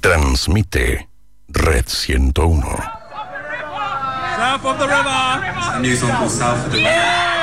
Transmite Red 101. South of the river. A new song called South of the River.